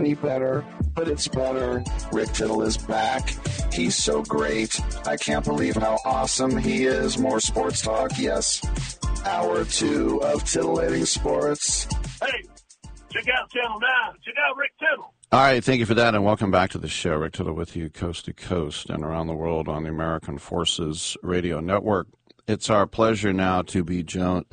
any better, but it's better. Rick Tittle is back. He's so great. I can't believe how awesome he is. More sports talk, yes. Hour 2 of Titillating Sports. Hey, check out Channel 9. Check out Rick Tittle. All right, thank you for that, and welcome back to the show. Rick Tittle with you coast to coast and around the world on the American Forces Radio Network. It's our pleasure now to be joined,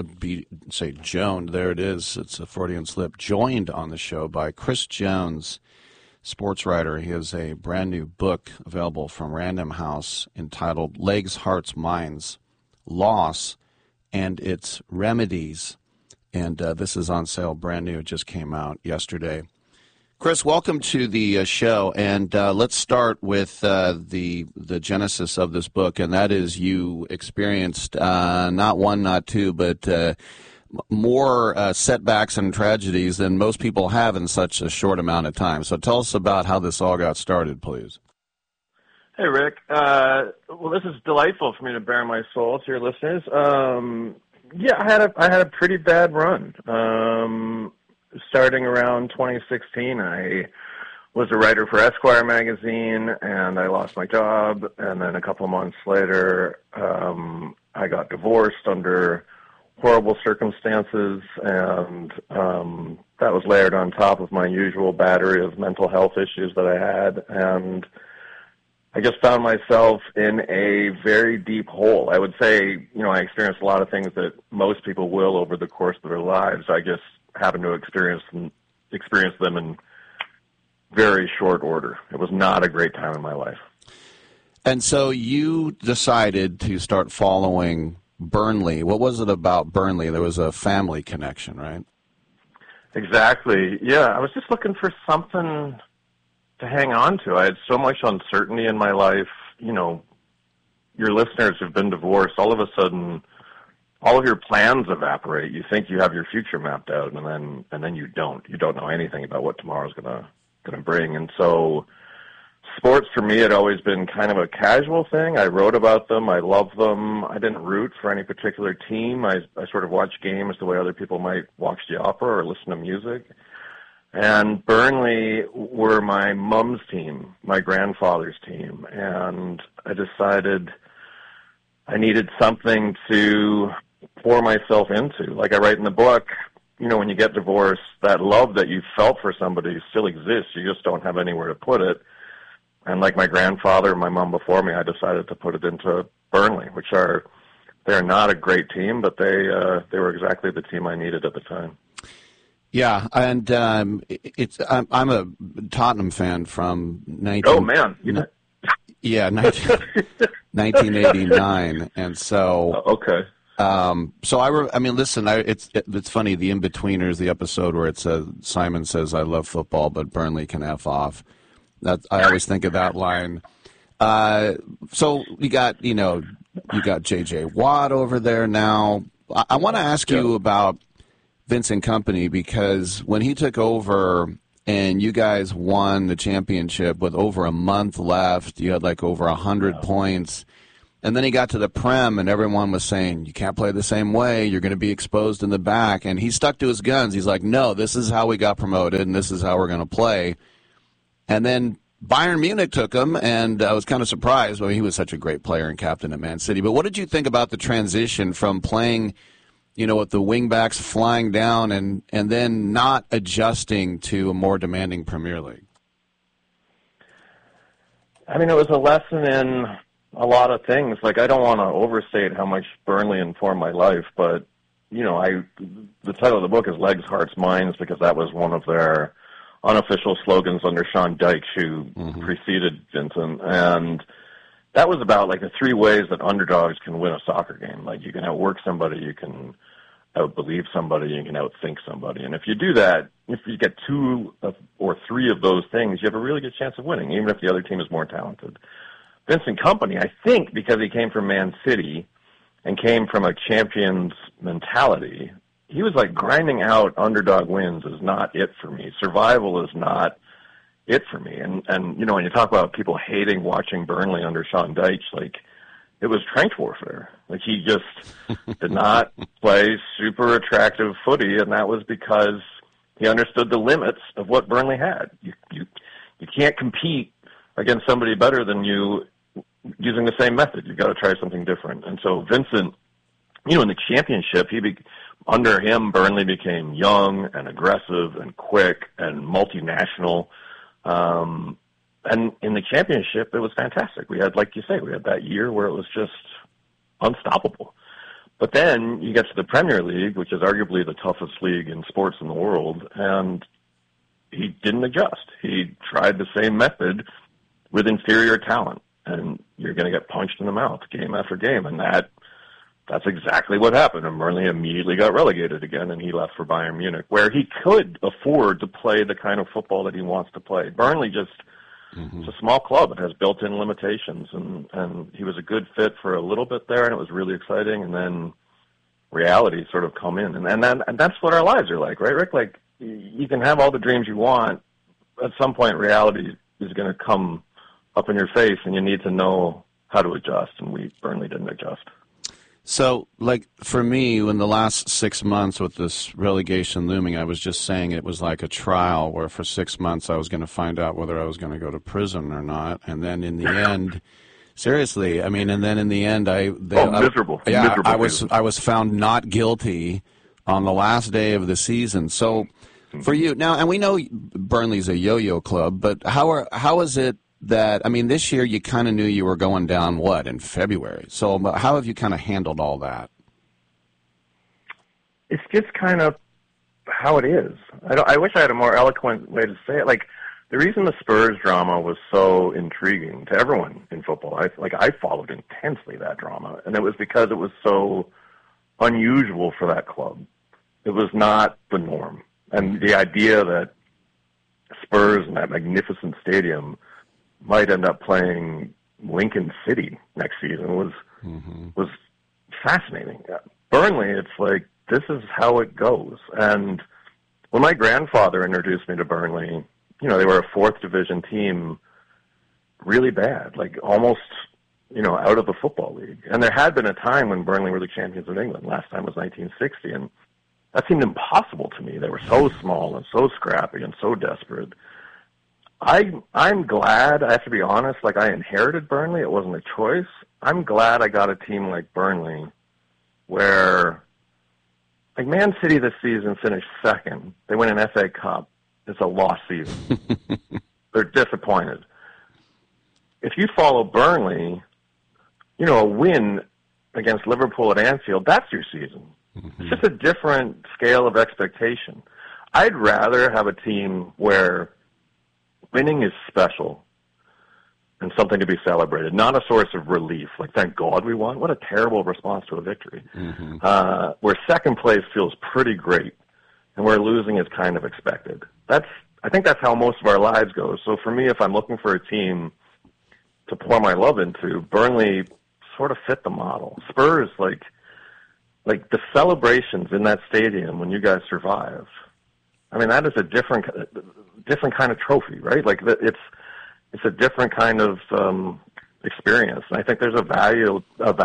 there it is, it's a Freudian slip, joined on the show by Chris Jones, sports writer. He has a brand new book available from Random House entitled Legs, Hearts, Minds, Loss, and Its Remedies. And this is on sale, brand new. It just came out yesterday. Chris, welcome to the show, and let's start with the genesis of this book, and that is you experienced not one, not two, but more setbacks and tragedies than most people have in such a short amount of time. So tell us about how this all got started, please. Hey, Rick. Well, this is delightful for me to bare my soul to your listeners. Yeah, I had a pretty bad run. Starting around 2016, I was a writer for Esquire magazine, and I lost my job. And then a couple of months later, I got divorced under horrible circumstances, and that was layered on top of my usual battery of mental health issues that I had. And I just found myself in a very deep hole. I would say, I experienced a lot of things that most people will over the course of their lives. I just happened to experience them in very short order. It was not a great time in my life. And so you decided to start following Burnley. What was it about Burnley? There was a family connection, right? Exactly. Yeah, I was just looking for something to hang on to. I had so much uncertainty in my life. Your listeners have been divorced. All of a sudden, all of your plans evaporate. You think you have your future mapped out, and then you don't. You don't know anything about what tomorrow's gonna bring. And so, sports for me had always been kind of a casual thing. I wrote about them. I loved them. I didn't root for any particular team. I sort of watched games the way other people might watch the opera or listen to music. And Burnley were my mom's team, my grandfather's team, and I decided I needed something to pour myself into. Like I write in the book, when you get divorced, that love that you felt for somebody still exists. You just don't have anywhere to put it. And like my grandfather and my mom before me, I decided to put it into Burnley, they're not a great team, but they were exactly the team I needed at the time. Yeah, and I'm a Tottenham fan from 1989, and so okay. It's funny, the In-Betweeners, the episode where it says Simon says, "I love football, but Burnley can F off." I always think of that line. So you got J.J. Watt over there now. I want to ask you about Vincent Kompany, because when he took over and you guys won the championship with over a month left, you had like over 100 points. And then he got to the Prem, and everyone was saying, you can't play the same way. You're going to be exposed in the back. And he stuck to his guns. He's like, no, this is how we got promoted, and this is how we're going to play. And then Bayern Munich took him, and I was kind of surprised. He was such a great player and captain at Man City. But what did you think about the transition from playing, with the wingbacks flying down and then not adjusting to a more demanding Premier League? It was a lesson in a lot of things. Like, I don't want to overstate how much Burnley informed my life, but, the title of the book is Legs, Hearts, Minds, because that was one of their unofficial slogans under Sean Dyche, who preceded Vincent. And that was about, the three ways that underdogs can win a soccer game. Like, you can outwork somebody, you can outbelieve somebody, you can outthink somebody. And if you do that, if you get two or three of those things, you have a really good chance of winning, even if the other team is more talented. Vincent Kompany, I think, because he came from Man City and came from a champion's mentality, he was like, grinding out underdog wins is not it for me. Survival is not it for me. And when you talk about people hating watching Burnley under Sean Dyche, it was trench warfare. He just did not play super attractive footy, and that was because He understood the limits of what Burnley had. You can't compete against somebody better than you using the same method. You've got to try something different. And so Vincent, in the championship, under him, Burnley became young and aggressive and quick and multinational. And in the championship, it was fantastic. We had, like you say, that year where it was just unstoppable. But then you get to the Premier League, which is arguably the toughest league in sports in the world, and he didn't adjust. He tried the same method with inferior talent, and you're going to get punched in the mouth game after game, and that's exactly what happened. And Burnley immediately got relegated again, and he left for Bayern Munich, where he could afford to play the kind of football that he wants to play. Burnley just... It's a small club. It has built-in limitations, and he was a good fit for a little bit there, and it was really exciting. And then reality sort of come in, and that's what our lives are like, right, Rick? Like, you can have all the dreams you want. At some point, reality is going to come up in your face, and you need to know how to adjust. And Burnley didn't adjust. So, like, for me, in the last 6 months with this relegation looming, I was just saying it was like a trial where for 6 months I was going to find out whether I was going to go to prison or not. And then in the end, seriously, I mean, and then in the end, miserable. Yeah, miserable. I was found not guilty on the last day of the season. So for you now, and we know Burnley's a yo-yo club, but how is it that, I mean, this year you kind of knew you were going down, in February? So how have you kind of handled all that? It's just kind of how it is. I wish I had a more eloquent way to say it. Like, the reason the Spurs drama was so intriguing to everyone in football, I followed intensely that drama, and it was because it was so unusual for that club. It was not the norm. And the idea that Spurs in that magnificent stadium might end up playing Lincoln City next season was fascinating. Burnley, it's like, this is how it goes. And when my grandfather introduced me to Burnley, they were a fourth division team, really bad, like almost, out of the Football League. And there had been a time when Burnley were the champions of England. Last time was 1960, and that seemed impossible to me. They were so small and so scrappy and so desperate. I'm glad, I have to be honest, like, I inherited Burnley. It wasn't a choice. I'm glad I got a team like Burnley where, like, Man City this season finished second. They win an FA Cup. It's a lost season. They're disappointed. If you follow Burnley, a win against Liverpool at Anfield, that's your season. It's just a different scale of expectation. I'd rather have a team where winning is special and something to be celebrated, not a source of relief. Like, thank God we won. What a terrible response to a victory. Where second place feels pretty great, and where losing is kind of expected. I think that's how most of our lives go. So for me, if I'm looking for a team to pour my love into, Burnley sort of fit the model. Spurs, like the celebrations in that stadium when you guys survive, I mean, that is a different kind of trophy, right? Like, it's a different kind of experience. And I think there's a value,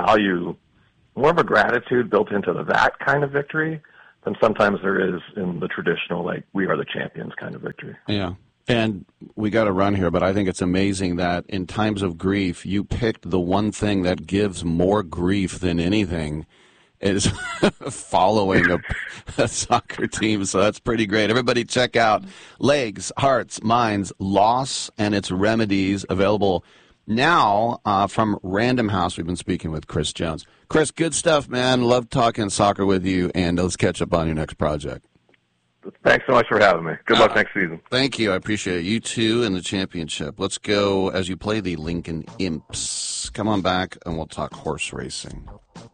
more of a gratitude built into that kind of victory than sometimes there is in the traditional, like, we are the champions kind of victory. Yeah. And we got to run here, but I think it's amazing that in times of grief, you picked the one thing that gives more grief than anything is following a soccer team. So that's pretty great. Everybody check out Legs, Hearts, Minds, Loss, and its Remedies, available now from Random House. We've been speaking with Chris Jones. Chris, good stuff, man. Love talking soccer with you, and let's catch up on your next project. Thanks so much for having me. Good luck next season. Thank you. I appreciate it. You too in the championship. Let's go as you play the Lincoln Imps. Come on back, and we'll talk horse racing.